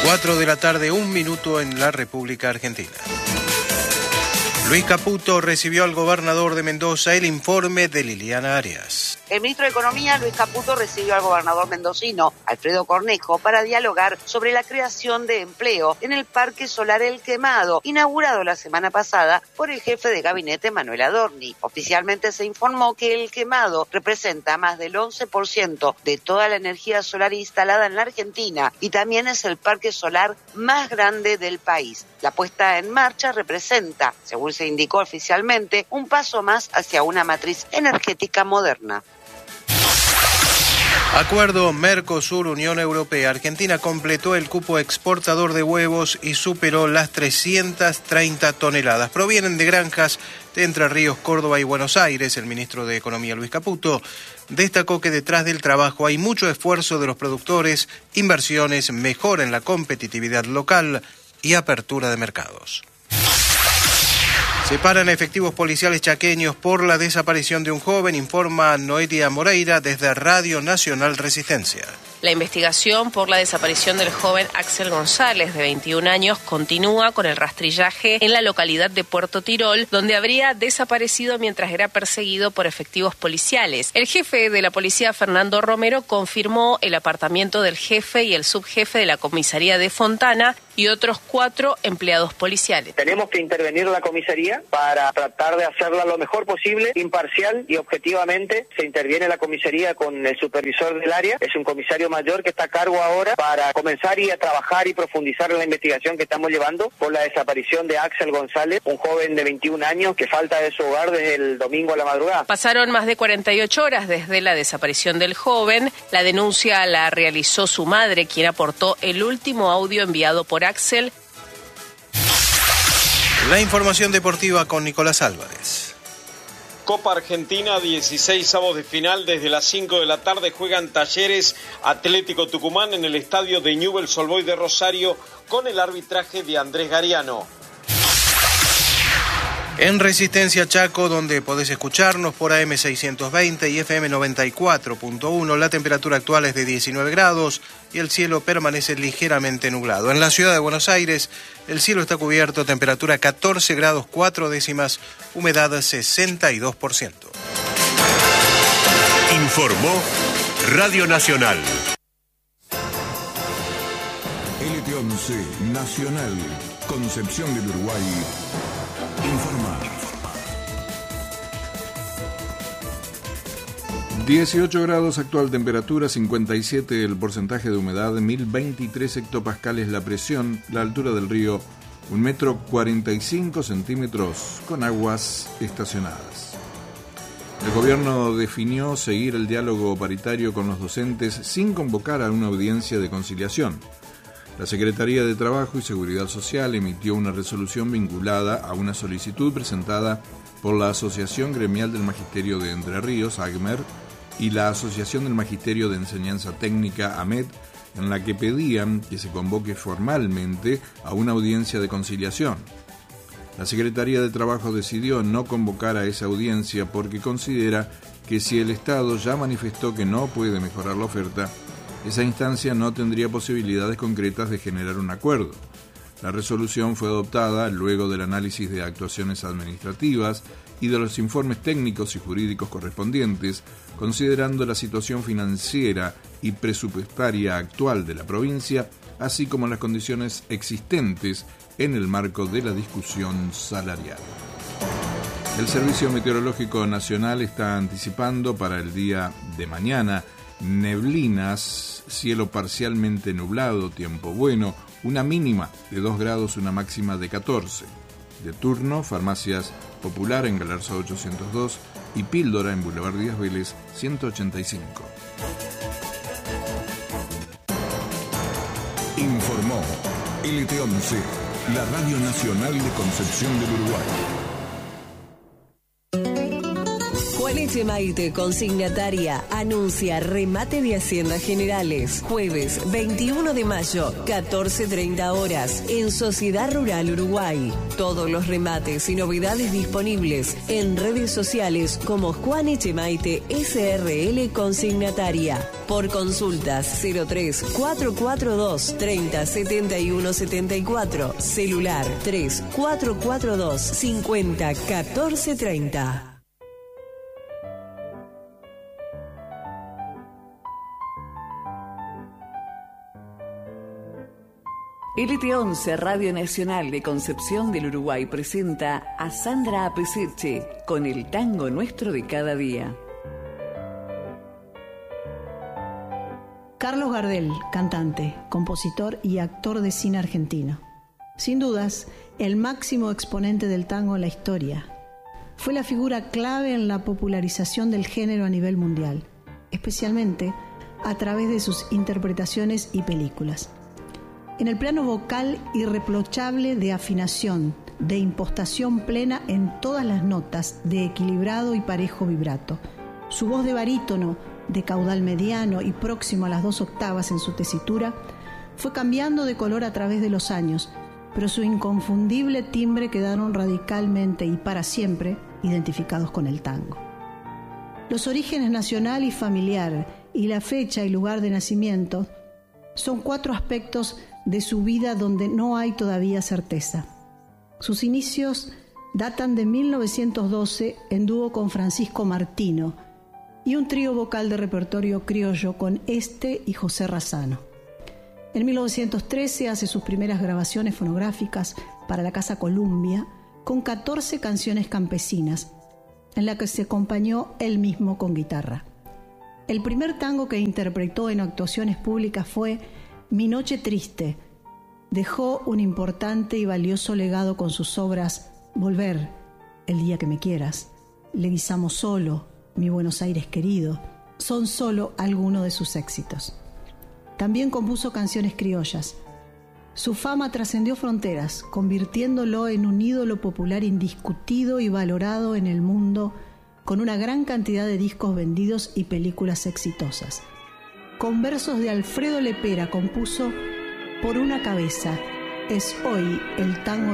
4 de la tarde, 1 minuto en la República Argentina. Luis Caputo recibió al gobernador de Mendoza. El informe de Liliana Arias. El ministro de Economía, Luis Caputo, recibió al gobernador mendocino, Alfredo Cornejo, para dialogar sobre la creación de empleo en el Parque Solar El Quemado, inaugurado la semana pasada por el jefe de gabinete, Manuel Adorni. Oficialmente se informó que El Quemado representa más del 11% de toda la energía solar instalada en la Argentina y también es el parque solar más grande del país. La puesta en marcha representa, según se indicó oficialmente, un paso más hacia una matriz energética moderna. Acuerdo Mercosur-Unión Europea. Argentina completó el cupo exportador de huevos y superó las 330 toneladas. Provienen de granjas de Entre Ríos, Córdoba y Buenos Aires. El ministro de Economía, Luis Caputo, destacó que detrás del trabajo hay mucho esfuerzo de los productores, inversiones, mejora en la competitividad local y apertura de mercados. Separan efectivos policiales chaqueños por la desaparición de un joven, informa Noelia Moreira desde Radio Nacional Resistencia. La investigación por la desaparición del joven Axel González, de 21 años, continúa con el rastrillaje en la localidad de Puerto Tirol, donde habría desaparecido mientras era perseguido por efectivos policiales. El jefe de la policía, Fernando Romero, confirmó el apartamiento del jefe y el subjefe de la comisaría de Fontana y otros 4 empleados policiales. Tenemos que intervenir la comisaría para tratar de hacerla lo mejor posible, imparcial y objetivamente. Se interviene la comisaría con el supervisor del área, es un comisario mayor que está a cargo ahora para comenzar y a trabajar y profundizar en la investigación que estamos llevando por la desaparición de Axel González, un joven de 21 años que falta de su hogar desde el domingo a la madrugada. Pasaron más de 48 horas desde la desaparición del joven. La denuncia la realizó su madre, quien aportó el último audio enviado por Axel. La información deportiva con Nicolás Álvarez. Copa Argentina, 16avos de final. Desde las 5 de la tarde juegan Talleres Atlético Tucumán en el estadio de Newell's Old Boys de Rosario con el arbitraje de Andrés Gariano. En Resistencia Chaco, donde podés escucharnos por AM 620 y FM 94.1, la temperatura actual es de 19 grados y el cielo permanece ligeramente nublado. En la ciudad de Buenos Aires, el cielo está cubierto, temperatura 14 grados 4 décimas, humedad 62%. Informó Radio Nacional. LT11 Nacional, Concepción del Uruguay. Informa. 18 grados actual temperatura, 57 el porcentaje de humedad, 1023 hectopascales la presión, la altura del río 1,45 metros con aguas estacionadas. El gobierno definió seguir el diálogo paritario con los docentes sin convocar a una audiencia de conciliación. La Secretaría de Trabajo y Seguridad Social emitió una resolución vinculada a una solicitud presentada por la Asociación Gremial del Magisterio de Entre Ríos, AGMER, y la Asociación del Magisterio de Enseñanza Técnica, AMET, en la que pedían que se convoque formalmente a una audiencia de conciliación. La Secretaría de Trabajo decidió no convocar a esa audiencia porque considera que si el Estado ya manifestó que no puede mejorar la oferta, esa instancia no tendría posibilidades concretas de generar un acuerdo. La resolución fue adoptada luego del análisis de actuaciones administrativas y de los informes técnicos y jurídicos correspondientes, considerando la situación financiera y presupuestaria actual de la provincia, así como las condiciones existentes en el marco de la discusión salarial. El Servicio Meteorológico Nacional está anticipando para el día de mañana neblinas, cielo parcialmente nublado, tiempo bueno, una mínima de 2 grados, una máxima de 14. De turno, Farmacias Popular en Galarza 802 y Píldora en Boulevard Díaz Vélez 185. Informó LT11, la Radio Nacional de Concepción del Uruguay. Juan Echemaite, consignataria, anuncia remate de Haciendas Generales. Jueves 21 de mayo, 14:30 horas, en Sociedad Rural Uruguay. Todos los remates y novedades disponibles en redes sociales como Juan Echemaite SRL Consignataria. Por consultas 03 442 30 71 74. Celular 3 442 50 14 30. LT11 Radio Nacional de Concepción del Uruguay presenta a Sandra Apeseche con el tango nuestro de cada día. Carlos Gardel, cantante, compositor y actor de cine argentino. Sin dudas, el máximo exponente del tango en la historia. Fue la figura clave en la popularización del género a nivel mundial, especialmente a través de sus interpretaciones y películas. En el plano vocal irreprochable de afinación, de impostación plena en todas las notas, de equilibrado y parejo vibrato. Su voz de barítono, de caudal mediano y próximo a las 2 octavas en su tesitura, fue cambiando de color a través de los años, pero su inconfundible timbre quedaron radicalmente y para siempre identificados con el tango. Los orígenes nacional y familiar y la fecha y lugar de nacimiento son 4 aspectos de su vida donde no hay todavía certeza. Sus inicios datan de 1912 en dúo con Francisco Martino y un trío vocal de repertorio criollo con este y José Razzano. En 1913 hace sus primeras grabaciones fonográficas para la Casa Columbia con 14 canciones campesinas, en la que se acompañó él mismo con guitarra. El primer tango que interpretó en actuaciones públicas fue Mi Noche Triste. Dejó un importante y valioso legado con sus obras Volver, El Día que Me Quieras, Le Guisamos Solo, Mi Buenos Aires Querido. Son solo algunos de sus éxitos. También compuso canciones criollas. Su fama trascendió fronteras, convirtiéndolo en un ídolo popular indiscutido y valorado en el mundo, con una gran cantidad de discos vendidos y películas exitosas. Con versos de Alfredo Lepera compuso Por una cabeza, es hoy el tango